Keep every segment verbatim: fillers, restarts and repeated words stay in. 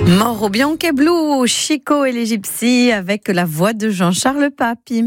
Mauro Bianchi, Chico et les Gypsies avec la voix de Jean-Charles Pape.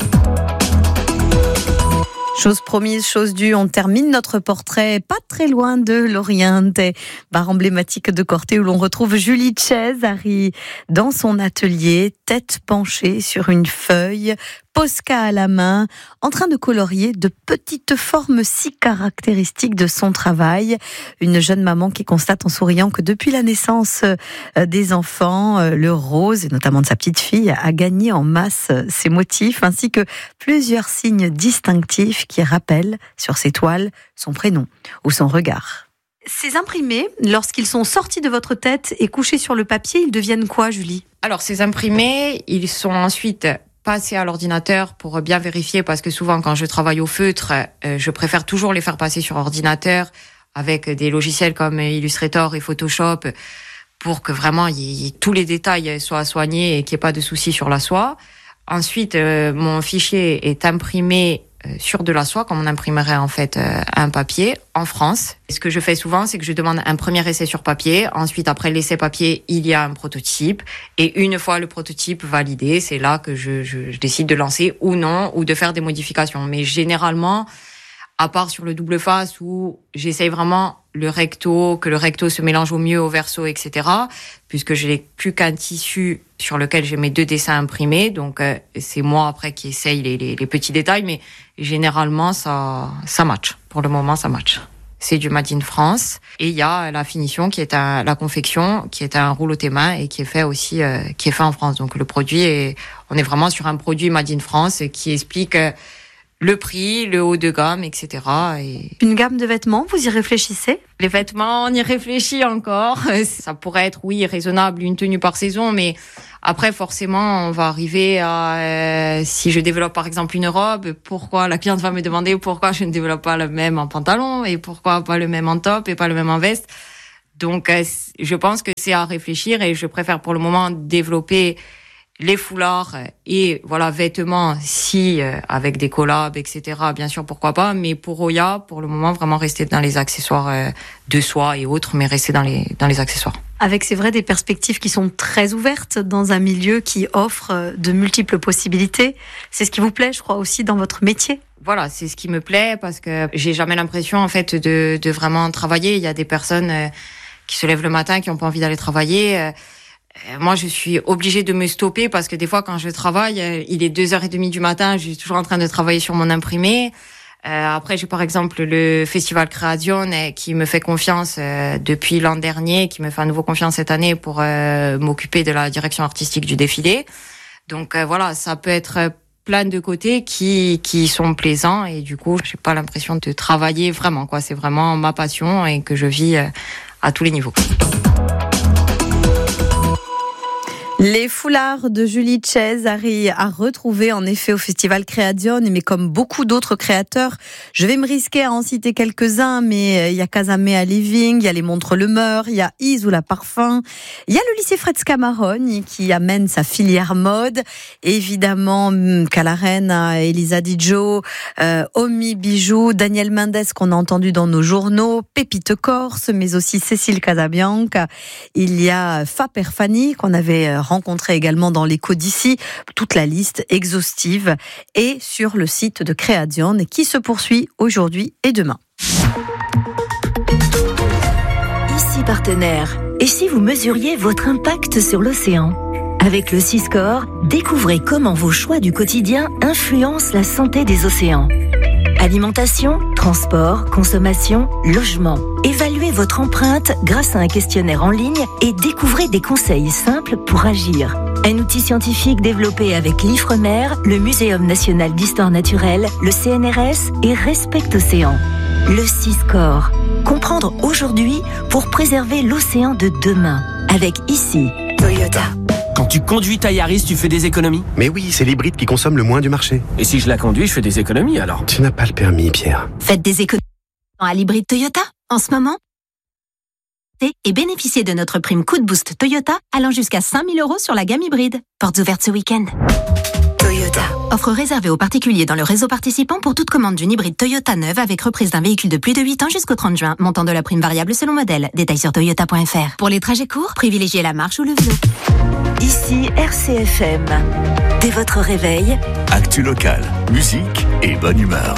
Chose promise, chose due, on termine notre portrait pas très loin de l'Oriente, bar emblématique de Corté où l'on retrouve Julie Cesari dans son atelier, tête penchée sur une feuille, Posca à la main, en train de colorier de petites formes si caractéristiques de son travail. Une jeune maman qui constate en souriant que depuis la naissance des enfants, le rose, et notamment de sa petite fille, a gagné en masse ses motifs, ainsi que plusieurs signes distinctifs qui rappellent sur ses toiles son prénom ou son regard. Ces imprimés, lorsqu'ils sont sortis de votre tête et couchés sur le papier, ils deviennent quoi, Julie ? Alors, ces imprimés, ils sont ensuite passer à l'ordinateur pour bien vérifier, parce que souvent quand je travaille au feutre, euh, je préfère toujours les faire passer sur ordinateur avec des logiciels comme Illustrator et Photoshop pour que vraiment y, y, tous les détails soient soignés et qu'il n'y ait pas de soucis sur la soie. Ensuite, euh, mon fichier est imprimé sur de la soie, comme on imprimerait en fait euh, un papier en France. Ce que je fais souvent, c'est que je demande un premier essai sur papier. Ensuite, après l'essai papier, il y a un prototype. Et une fois le prototype validé, c'est là que je, je, je décide de lancer ou non, ou de faire des modifications. Mais généralement, à part sur le double face où j'essaye vraiment le recto, que le recto se mélange au mieux au verso, et cetera. Puisque je n'ai plus qu'un tissu sur lequel j'ai mes deux dessins imprimés. Donc, euh, c'est moi après qui essaye les, les, les petits détails. Mais généralement, ça, ça match. Pour le moment, ça match. C'est du Made in France. Et il y a la finition qui est un, la confection, qui est un rouleau-tes mains et qui est fait aussi, euh, qui est fait en France. Donc, le produit est, on est vraiment sur un produit Made in France et qui explique euh, le prix, le haut de gamme, et cetera. Et une gamme de vêtements, vous y réfléchissez ? Les vêtements, on y réfléchit encore. Ça pourrait être, oui, raisonnable, une tenue par saison, mais après, forcément, on va arriver à... Euh, si je développe, par exemple, une robe, pourquoi la cliente va me demander pourquoi je ne développe pas le même en pantalon et pourquoi pas le même en top et pas le même en veste. Donc, euh, je pense que c'est à réfléchir et je préfère pour le moment développer les foulards et voilà vêtements si euh, avec des collabs, et cetera. Bien sûr, pourquoi pas. Mais pour Oya, pour le moment, vraiment rester dans les accessoires euh, de soie et autres, mais rester dans les dans les accessoires. Avec, c'est vrai, des perspectives qui sont très ouvertes dans un milieu qui offre de multiples possibilités. C'est ce qui vous plaît, je crois, aussi dans votre métier. Voilà, c'est ce qui me plaît parce que j'ai jamais l'impression en fait de de vraiment travailler. Il y a des personnes euh, qui se lèvent le matin qui ont pas envie d'aller travailler. Euh, Moi, je suis obligée de me stopper parce que des fois, quand je travaille, il est deux heures trente du matin, je suis toujours en train de travailler sur mon imprimé. Euh, après, j'ai par exemple le Festival Création qui me fait confiance euh, depuis l'an dernier, qui me fait à nouveau confiance cette année pour euh, m'occuper de la direction artistique du défilé. Donc euh, voilà, ça peut être plein de côtés qui qui sont plaisants et du coup, j'ai pas l'impression de travailler vraiment, quoi. C'est vraiment ma passion et que je vis euh, à tous les niveaux. Les foulards de Julie Cesari à retrouver en effet au Festival Création, mais comme beaucoup d'autres créateurs, je vais me risquer à en citer quelques-uns, mais il y a Casamé Living, il y a les montres Le Meur, il y a Is ou la Parfum, il y a le lycée Fred Scamarone qui amène sa filière mode, évidemment Calarène, Elisa Dijo, euh, Omi Bijoux, Daniel Mendes qu'on a entendu dans nos journaux, Pépite Corse, mais aussi Cécile Casabianca, il y a Fa Perfani qu'on avait rencontré également dans l'écho d'ici, toute la liste exhaustive est sur le site de Création qui se poursuit aujourd'hui et demain. Ici partenaire. Et si vous mesuriez votre impact sur l'océan ? Avec le Siscore, découvrez comment vos choix du quotidien influencent la santé des océans. Alimentation, transport, consommation, logement. Évaluez votre empreinte grâce à un questionnaire en ligne et découvrez des conseils simples pour agir. Un outil scientifique développé avec l'Ifremer, le Muséum national d'histoire naturelle, le C N R S et Respect Océan. Le Siscore. Comprendre aujourd'hui pour préserver l'océan de demain. Avec ici, Toyota. Quand tu conduis ta Yaris, tu fais des économies ? Mais oui, c'est l'hybride qui consomme le moins du marché. Et si je la conduis, je fais des économies alors ? Tu n'as pas le permis, Pierre. Faites des économies à l'hybride Toyota en ce moment et bénéficiez de notre prime Coup de Boost Toyota allant jusqu'à cinq mille euros sur la gamme hybride. Portes ouvertes ce week-end. Toyota. Offre réservée aux particuliers dans le réseau participant pour toute commande d'une hybride Toyota neuve avec reprise d'un véhicule de plus de huit ans jusqu'au trente juin. Montant de la prime variable selon modèle. Détails sur toyota point f r. Pour les trajets courts, privilégiez la marche ou le vélo. Ici R C F M. Dès votre réveil, actu local, musique et bonne humeur.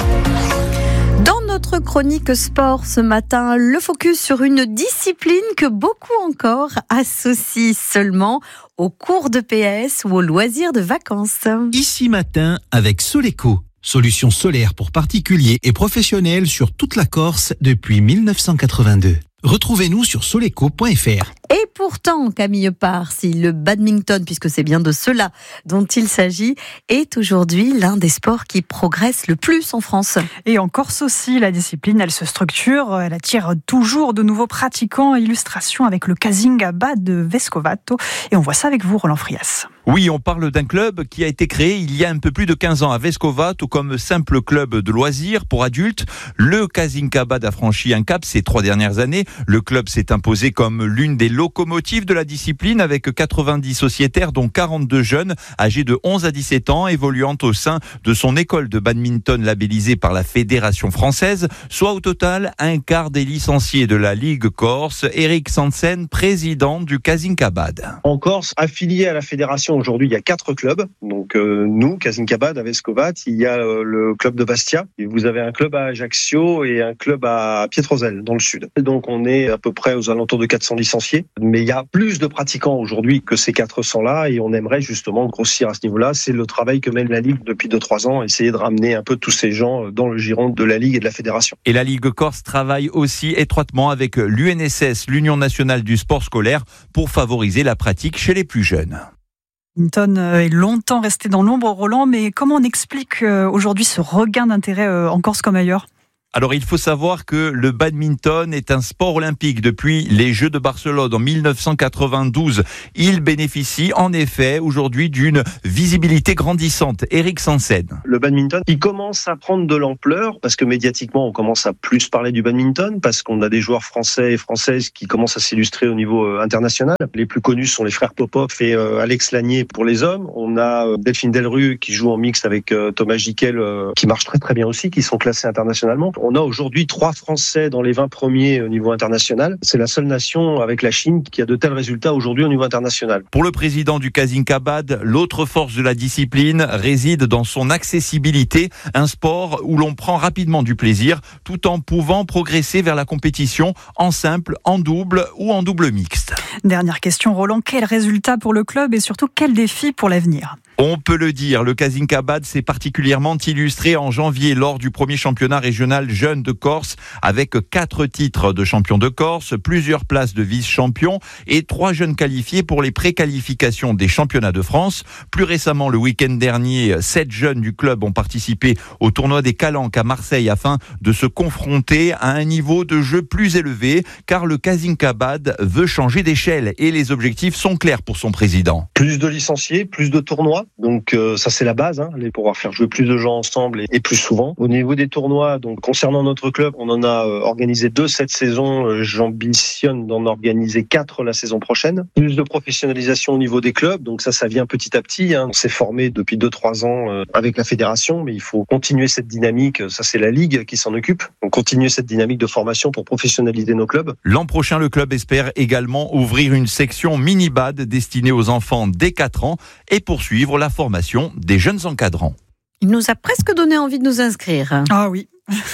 Dans notre chronique sport ce matin, le focus sur une discipline que beaucoup encore associent seulement aux cours de P S ou aux loisirs de vacances. Ici matin avec Soleco, solution solaire pour particuliers et professionnels sur toute la Corse depuis dix-neuf cent quatre-vingt-deux. Retrouvez-nous sur soleco point f r. Et pourtant, Camille Parsi, le badminton, puisque c'est bien de cela dont il s'agit, est aujourd'hui l'un des sports qui progresse le plus en France. Et en Corse aussi, la discipline, elle se structure, elle attire toujours de nouveaux pratiquants. Illustration avec le Casingaba de Vescovato. Et on voit ça avec vous, Roland Frias. Oui, on parle d'un club qui a été créé il y a un peu plus de quinze ans à Vescovato comme simple club de loisirs pour adultes. Le Casingaba a franchi un cap ces trois dernières années. Le club s'est imposé comme l'une des locomotives de la discipline avec quatre-vingt-dix sociétaires dont quarante-deux jeunes âgés de onze à dix-sept ans évoluant au sein de son école de badminton labellisée par la Fédération française, soit au total un quart des licenciés de la Ligue Corse. Eric Sansen, président du Casingabad. En Corse, affilié à la Fédération, aujourd'hui il y a quatre clubs. Donc euh, nous, Casingabad à Vescovat, il y a euh, le club de Bastia, et vous avez un club à Ajaccio et un club à Pietrosel dans le sud. Donc on est à peu près aux alentours de quatre cents licenciés. Mais il y a plus de pratiquants aujourd'hui que ces quatre cents-là et on aimerait justement grossir à ce niveau-là. C'est le travail que mène la Ligue depuis deux trois ans, essayer de ramener un peu tous ces gens dans le giron de la Ligue et de la Fédération. Et la Ligue Corse travaille aussi étroitement avec l'U N S S, l'Union nationale du sport scolaire, pour favoriser la pratique chez les plus jeunes. Badminton est longtemps resté dans l'ombre, Roland, mais comment on explique aujourd'hui ce regain d'intérêt en Corse comme ailleurs ? Alors, il faut savoir que le badminton est un sport olympique depuis les Jeux de Barcelone en dix-neuf cent quatre-vingt-douze. Il bénéficie en effet aujourd'hui d'une visibilité grandissante. Eric Sansen. Le badminton, il commence à prendre de l'ampleur parce que médiatiquement, on commence à plus parler du badminton parce qu'on a des joueurs français et françaises qui commencent à s'illustrer au niveau international. Les plus connus sont les frères Popov et euh, Alex Lanier pour les hommes. On a euh, Delphine Delru qui joue en mixte avec euh, Thomas Giquel euh, qui marche très très bien aussi, qui sont classés internationalement. On a aujourd'hui trois Français dans les vingt premiers au niveau international. C'est la seule nation avec la Chine qui a de tels résultats aujourd'hui au niveau international. Pour le président du Casingabad, l'autre force de la discipline réside dans son accessibilité, un sport où l'on prend rapidement du plaisir tout en pouvant progresser vers la compétition en simple, en double ou en double mixte. Dernière question, Roland, quel résultat pour le club et surtout quel défi pour l'avenir ? On peut le dire, le Casingabad s'est particulièrement illustré en janvier lors du premier championnat régional jeune de Corse avec quatre titres de champion de Corse, plusieurs places de vice-champion et trois jeunes qualifiés pour les préqualifications des championnats de France. Plus récemment, le week-end dernier, sept jeunes du club ont participé au tournoi des Calanques à Marseille afin de se confronter à un niveau de jeu plus élevé car le Casingabad veut changer d'échelle et les objectifs sont clairs pour son président. Plus de licenciés, plus de tournois. Donc euh, ça c'est la base, hein, les pouvoir faire jouer plus de gens ensemble et, et plus souvent. Au niveau des tournois, donc concernant notre club, on en a euh, organisé deux cette saison. Euh, j'ambitionne d'en organiser quatre la saison prochaine. Plus de professionnalisation au niveau des clubs, donc ça ça vient petit à petit. Hein. On s'est formé depuis deux trois ans euh, avec la fédération, mais il faut continuer cette dynamique. Ça c'est la Ligue qui s'en occupe. Donc continuer cette dynamique de formation pour professionnaliser nos clubs. L'an prochain, le club espère également ouvrir une section mini-bad destinée aux enfants dès quatre ans et poursuivre la formation des jeunes encadrants. Il nous a presque donné envie de nous inscrire. Ah oui.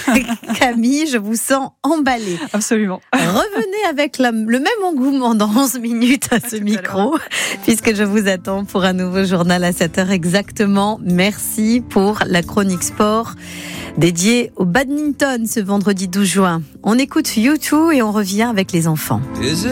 Camille, je vous sens emballée. Absolument. Revenez avec la, le même engouement dans onze minutes à ce micro, puisque je vous attends pour un nouveau journal à sept heures exactement. Merci pour la chronique sport dédiée au badminton ce vendredi douze juin. On écoute U deux et on revient avec les enfants.